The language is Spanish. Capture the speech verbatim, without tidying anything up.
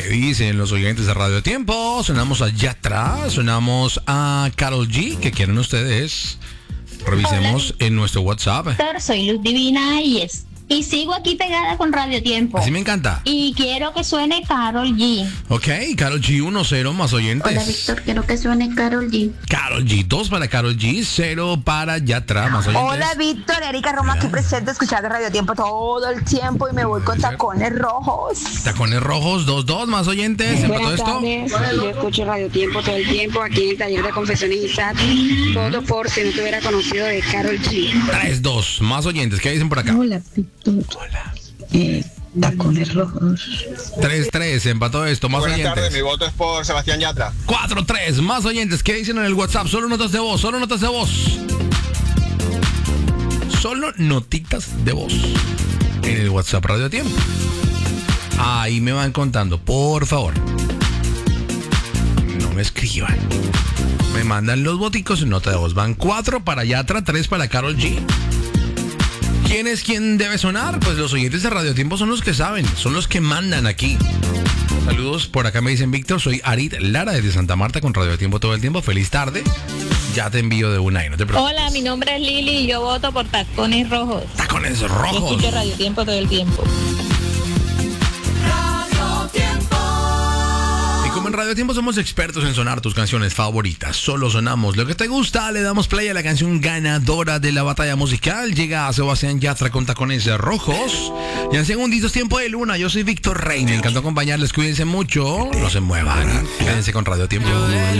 dicen los oyentes de Radio Tiempo? Sonamos a Yatra, sonamos a Karol G. ¿Qué quieren ustedes? Revisemos en nuestro WhatsApp. Soy Luz Divina y es y sigo aquí pegada con Radio Tiempo. Así me encanta. Y quiero que suene Karol G. Ok, Karol G, uno cero, más oyentes. Hola, Víctor, quiero que suene Karol G. Karol G, dos para Karol G, cero para Yatra, más oyentes. Hola, Víctor, Erika Roma aquí presente, escuchando Radio Tiempo todo el tiempo y me voy con tacones rojos. Tacones rojos, dos, dos, más oyentes. ¿Empató esto? Tardes. Yo escucho Radio Tiempo todo el tiempo aquí en el taller de confesiones y S A T. Todo por si no te hubiera conocido de Karol G. tres, dos, más oyentes. ¿Qué dicen por acá? Hola, Víctor. Hola. Eh, tacones rojos. tres, tres, empató esto, más Buenas oyentes. tardes, mi voto es por Sebastián Yatra. cuatro, tres, más oyentes. ¿Qué dicen en el WhatsApp? Solo notas de voz, solo notas de voz. Solo notitas de voz en el WhatsApp Radio Tiempo. Ahí me van contando, por favor. No me escriban. Me mandan los boticos en nota de voz. Van cuatro para Yatra, tres para Karol G. ¿Quién es quien debe sonar? Pues los oyentes de Radio Tiempo son los que saben, son los que mandan aquí. Saludos, por acá me dicen Víctor, soy Arid Lara desde Santa Marta con Radio Tiempo todo el tiempo. Feliz tarde. Ya te envío de una y no te preocupes. Hola, mi nombre es Lili y yo voto por Tacones Rojos. Tacones Yo rojos. escucho Radio Tiempo todo el tiempo. Y como en Radio Tiempo somos expertos en sonar tus canciones favoritas, solo sonamos lo que te gusta, le damos play a la canción ganadora de la batalla musical. Llega a Sebastián Yatra con Tacones Rojos. Y en segunditos, tiempo de luna. Yo soy Víctor Rey, me encantó acompañarles, cuídense mucho, no se muevan, quédense con Radio Tiempo.